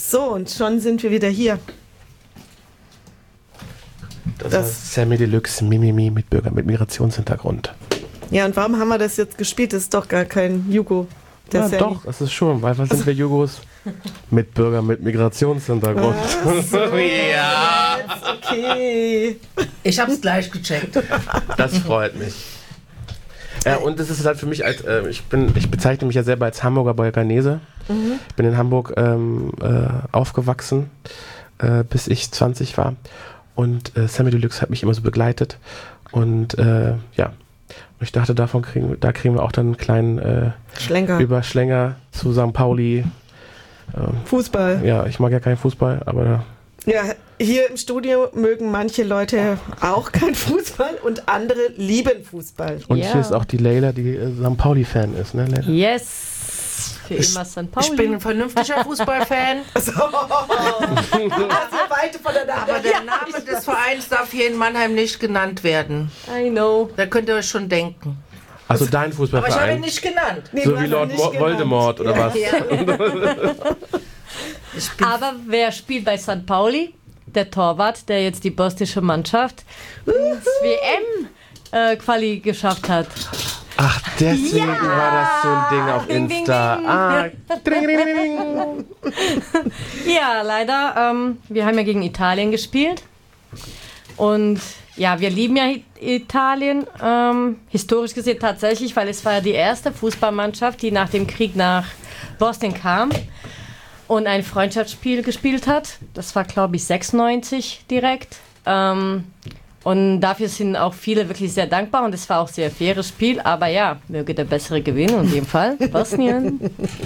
So, und schon sind wir wieder hier. Das war Samy Deluxe Mimimi mit Bürger mit Migrationshintergrund. Ja, und warum haben wir das jetzt gespielt? Das ist doch gar kein Jugo. Ja, doch, das ist schon, weil was sind wir Jugos? Mit Bürger mit Migrationshintergrund. So, ja. Okay. Ich hab's gleich gecheckt. Das freut mich. Und das ist halt für mich, ich bezeichne mich ja selber als Hamburger Balkanese. Ich bin in Hamburg aufgewachsen, bis ich 20 war. Und Samy Deluxe hat mich immer so begleitet. Und ich dachte, da kriegen wir auch dann einen kleinen Überschlänger zu St. Pauli. Fußball. Ja, ich mag ja keinen Fußball, aber... Ja, hier im Studio mögen manche Leute auch keinen Fußball und andere lieben Fußball. Und hier ist auch die Leila, die St. Pauli-Fan ist, ne, Leila? Yes! Für immer St. Pauli. Ich bin ein vernünftiger Fußballfan. Also weite voneinander. Aber der Name des Vereins darf hier in Mannheim nicht genannt werden. I know. Da könnt ihr euch schon denken. Also dein Fußballverein. Aber ich habe ihn nicht genannt. Nee, so wie Lord Voldemort oder was? Ja. Aber wer spielt bei St. Pauli? Der Torwart, der jetzt die bosnische Mannschaft ins WM-Quali geschafft hat. Ach, deswegen war das so ein Ding auf Ding, Insta. ding, ding. Ja, leider. Wir haben ja gegen Italien gespielt. Und ja, wir lieben ja Italien. Historisch gesehen tatsächlich, weil es war ja die erste Fußballmannschaft, die nach dem Krieg nach Bosnien kam und ein Freundschaftsspiel gespielt hat. Das war, glaube ich, 96 direkt. Und dafür sind auch viele wirklich sehr dankbar und es war auch ein sehr faires Spiel. Aber ja, möge der Bessere gewinnen und in dem Fall Bosnien.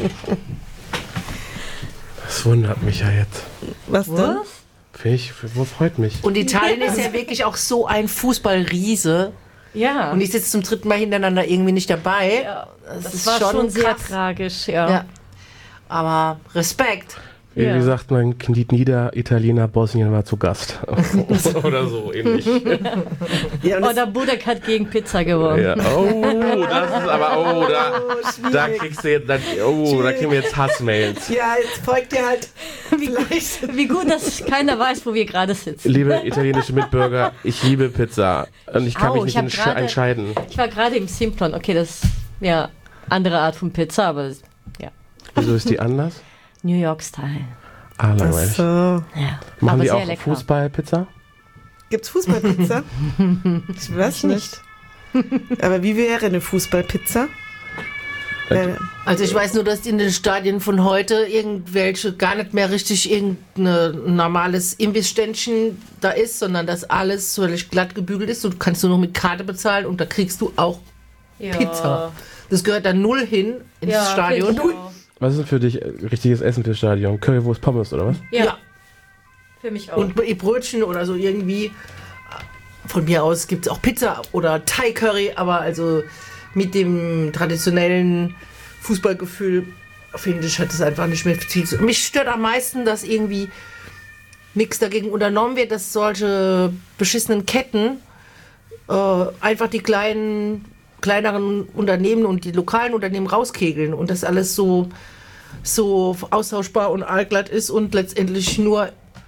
Das wundert mich ja jetzt. Was denn? Freut mich. Und Italien ist ja wirklich auch so ein Fußballriese. Ja. Und ich sitze zum 3. Mal hintereinander irgendwie nicht dabei. Ja, das ist war schon sehr krass. tragisch, ja. Aber Respekt. Wie sagt man, kniet nieder, Italiener, Bosnien war zu Gast. Oder so ähnlich. Ja, Oder Budek hat gegen Pizza gewonnen. Ja. Oh, das ist aber, da kriegst du jetzt, da kriegen wir jetzt Hassmails. Ja, jetzt folgt dir halt Wie gut, dass keiner weiß, wo wir gerade sitzen. Liebe italienische Mitbürger, ich liebe Pizza. Und ich kann mich nicht entscheiden. Ich war gerade im Simplon. Okay, das ist ja andere Art von Pizza, aber ja. Wieso ist die anders? New York-Style. Ah, langweilig. So. Ja. Machen aber die sehr auch lecker. Fußballpizza? Gibt's Fußballpizza? Ich weiß nicht. Aber wie wäre eine Fußballpizza? Also ich weiß nur, dass in den Stadien von heute irgendwelche gar nicht mehr richtig irgendein normales Imbissständchen da ist, sondern dass alles völlig glatt gebügelt ist. Du kannst nur noch mit Karte bezahlen und da kriegst du auch Pizza. Das gehört da null hin ins Stadion. Was ist denn für dich richtiges Essen fürs Stadion? Currywurst, Pommes oder was? Ja. Für mich auch. Und Brötchen oder so irgendwie. Von mir aus gibt es auch Pizza oder Thai-Curry, aber also mit dem traditionellen Fußballgefühl, finde ich, hat es einfach nicht mehr viel zu. Mich stört am meisten, dass irgendwie nichts dagegen unternommen wird, dass solche beschissenen Ketten einfach die kleineren Unternehmen und die lokalen Unternehmen rauskegeln und das alles so austauschbar und allglatt ist und letztendlich nur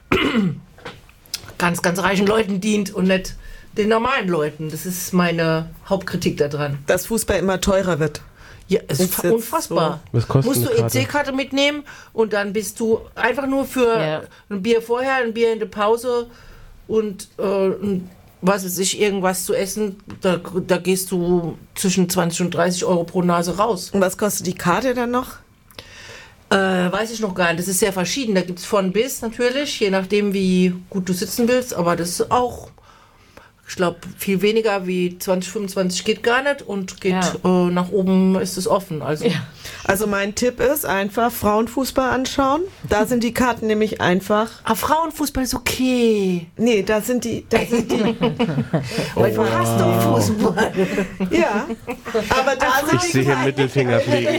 ganz, ganz reichen Leuten dient und nicht den normalen Leuten. Das ist meine Hauptkritik daran. Dass Fußball immer teurer wird. Ja, es ist unfassbar. So. Was kostet Musst du EC-Karte mitnehmen und dann bist du einfach nur für ein Bier vorher, ein Bier in der Pause und was weiß ich, irgendwas zu essen, da gehst du zwischen 20 und 30 Euro pro Nase raus. Und was kostet die Karte dann noch? Weiß ich noch gar nicht. Das ist sehr verschieden. Da gibt es von bis natürlich, je nachdem, wie gut du sitzen willst. Aber das ist auch, ich glaube, viel weniger wie 20, 25 geht gar nicht und geht nach oben ist es offen. Also mein Tipp ist einfach Frauenfußball anschauen. Da sind die Karten nämlich einfach. Aber Frauenfußball ist okay. Nee, da sind die. Weil du hast doch Fußball. Ja. Aber da sind Ich sehe hier Mittelfinger fliegen.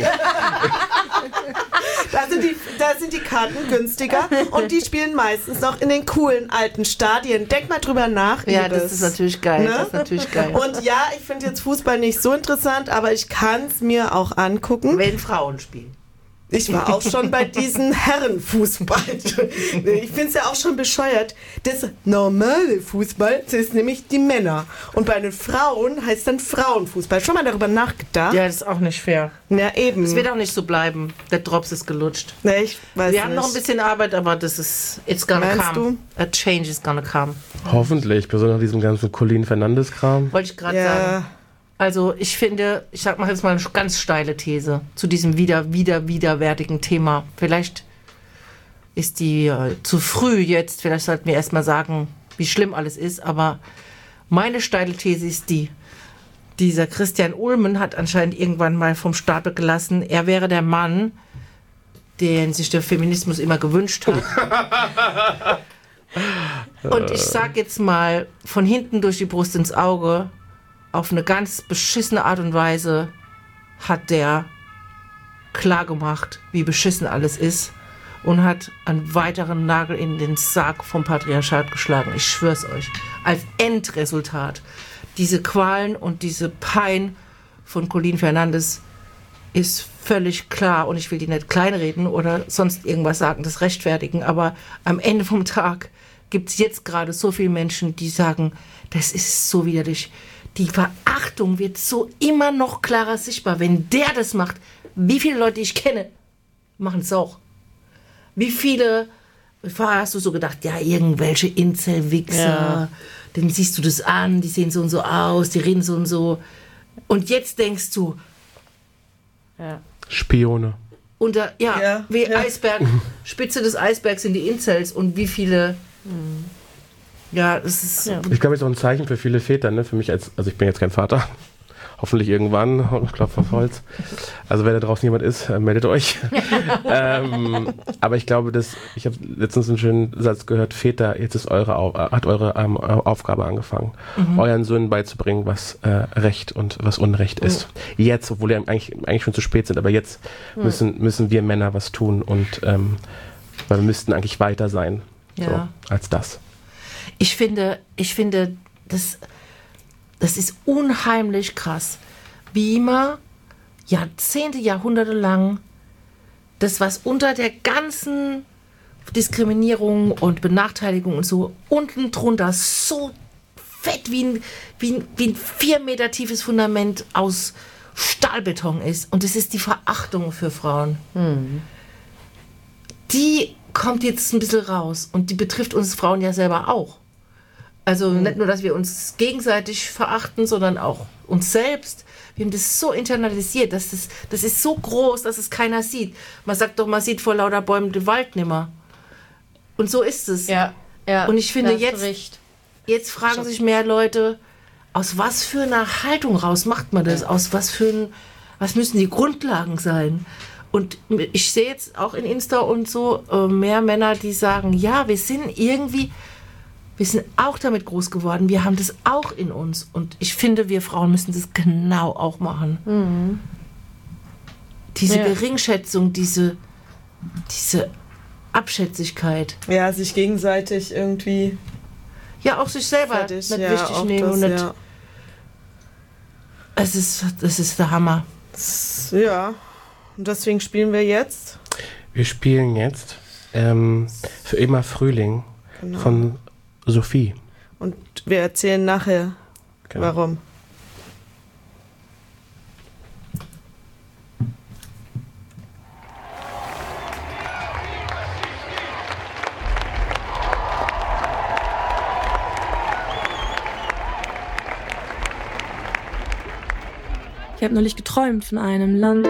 Da sind die Karten günstiger und die spielen meistens noch in den coolen alten Stadien. Denk mal drüber nach. Ja, Liebes. das ist natürlich geil. Ne? Das ist natürlich geil. Und ja, ich finde jetzt Fußball nicht so interessant, aber ich kann es mir auch angucken. Wenn Frauen spielen. Ich war auch schon bei diesen Herrenfußball. Ich finde es ja auch schon bescheuert. Das normale Fußball, das ist nämlich die Männer. Und bei den Frauen heißt dann Frauenfußball. Schon mal darüber nachgedacht? Ja, das ist auch nicht fair. Ja, eben. Es wird auch nicht so bleiben. Der Drops ist gelutscht. Nee, ich weiß Wir haben nicht. noch ein bisschen Arbeit, aber das ist, it's gonna Meinst come. A change is gonna come. Hoffentlich, besonders nach diesem ganzen Colin Fernandes-Kram. Wollte ich gerade sagen. Ja, Also ich finde, ich sag mal jetzt mal eine ganz steile These zu diesem widerwärtigen Thema. Vielleicht ist die zu früh jetzt, vielleicht sollten wir erstmal sagen, wie schlimm alles ist, aber meine steile These ist dieser Christian Ulmen hat anscheinend irgendwann mal vom Stapel gelassen, er wäre der Mann, den sich der Feminismus immer gewünscht hat. Und ich sag jetzt mal, von hinten durch die Brust ins Auge, auf eine ganz beschissene Art und Weise hat der klargemacht, wie beschissen alles ist und hat einen weiteren Nagel in den Sarg vom Patriarchat geschlagen. Ich schwör's euch. Als Endresultat. Diese Qualen und diese Pein von Colin Fernandes ist völlig klar und ich will die nicht kleinreden oder sonst irgendwas sagen, das rechtfertigen, aber am Ende vom Tag gibt es jetzt gerade so viele Menschen, die sagen, das ist so widerlich. Die Verachtung wird so immer noch klarer sichtbar. Wenn der das macht, wie viele Leute ich kenne, machen es auch. Wie viele, vorher hast du so gedacht, ja, irgendwelche Incel-Wichser, denen siehst du das an, die sehen so und so aus, die reden so und so. Und jetzt denkst du, Spione. wie Eisberg, Spitze des Eisbergs sind die Incels und wie viele... Ja, das ist... Ja. Ich glaube, es ist auch ein Zeichen für viele Väter, ne? Für mich also ich bin jetzt kein Vater. Hoffentlich irgendwann. Ich klopfe auf Holz. Also wenn da draußen jemand ist, meldet euch. Aber ich glaube, ich habe letztens einen schönen Satz gehört, Väter, jetzt ist eure Aufgabe angefangen, euren Söhnen beizubringen, was Recht und was Unrecht ist. Jetzt, obwohl wir eigentlich schon zu spät sind, aber jetzt müssen wir Männer was tun und weil wir müssten eigentlich weiter sein als das. Ich finde, das ist unheimlich krass, wie immer Jahrzehnte, Jahrhunderte lang das, was unter der ganzen Diskriminierung und Benachteiligung und so unten drunter so fett wie ein 4 Meter tiefes Fundament aus Stahlbeton ist. Und das ist die Verachtung für Frauen. Die kommt jetzt ein bisschen raus und die betrifft uns Frauen ja selber auch. Also nicht nur, dass wir uns gegenseitig verachten, sondern auch uns selbst. Wir haben das so internalisiert, das ist so groß, dass es keiner sieht. Man sagt doch, man sieht vor lauter Bäumen den Wald nimmer. Und so ist es. Ja. Und ich finde, jetzt fragen sich mehr Leute, aus was für einer Haltung raus macht man das? Aus was müssen die Grundlagen sein? Und ich sehe jetzt auch in Insta und so mehr Männer, die sagen, ja, wir sind auch damit groß geworden. Wir haben das auch in uns. Und ich finde, wir Frauen müssen das genau auch machen. Diese Geringschätzung, diese Abschätzigkeit. Ja, sich gegenseitig irgendwie... Ja, auch sich selber fertig. nicht wichtig nehmen. Und nicht, das ist der Hammer. Ja, und deswegen spielen wir jetzt... Wir spielen jetzt für immer Frühling von Sophie. Und wir erzählen nachher, warum. Ich habe neulich geträumt von einem Land.